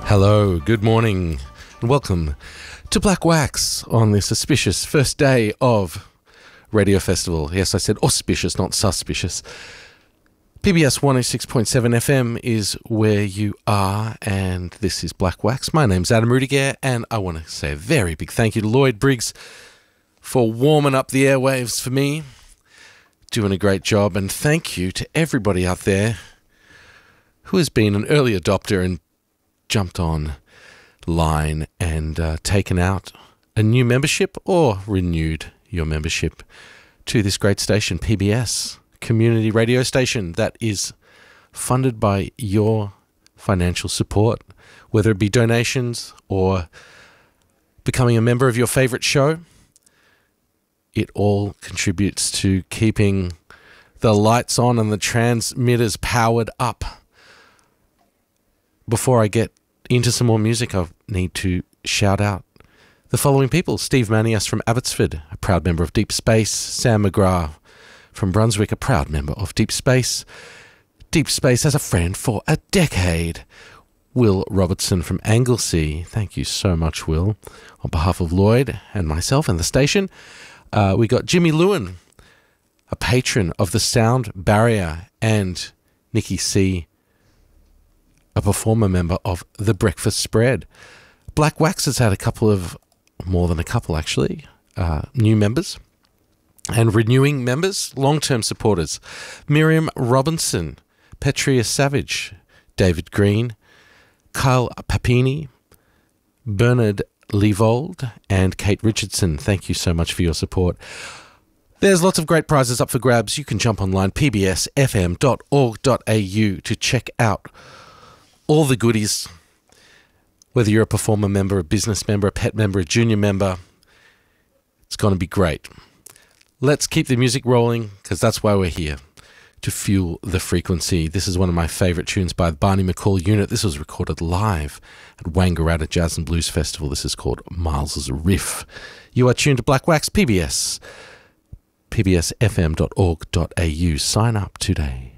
Hello, good morning, and welcome to Black Wax on this auspicious first day of Radio Festival. Yes, I said auspicious, not suspicious. PBS 106.7 FM is where you are, and this is Black Wax. My name's Adam Rudiger, and I want to say a very big thank you to Lloyd Briggs for warming up the airwaves for me. Doing a great job, and thank you to everybody out there who has been an early adopter and jumped on line and taken out a new membership or renewed your membership to this great station, PBS, community radio station that is funded by your financial support, whether it be donations or becoming a member of your favorite show. It all contributes to keeping the lights on and the transmitters powered up. Before I get into some more music, I need to shout out the following people. Steve Manias from Abbotsford, a proud member of Deep Space. Sam McGrath from Brunswick, a proud member of Deep Space. Deep Space as a friend for a decade. Will Robertson from Anglesey. Thank you so much, Will. On behalf of Lloyd and myself and the station, we got Jimmy Lewin, a patron of the Sound Barrier, and Nikki C., a performer member of The Breakfast Spread. Black Wax has had more than a couple actually, new members and renewing members, long-term supporters. Miriam Robinson, Petria Savage, David Green, Kyle Papini, Bernard Levold, and Kate Richardson. Thank you so much for your support. There's lots of great prizes up for grabs. You can jump online, pbsfm.org.au, to check out all the goodies, whether you're a performer member, a business member, a pet member, a junior member. It's going to be great. Let's keep the music rolling, because that's why we're here, to fuel the frequency. This is one of my favourite tunes by the Barney McCall Unit. This was recorded live at Wangaratta Jazz and Blues Festival. This is called Miles's Riff. You are tuned to Black Wax, PBS, pbsfm.org.au. Sign up today.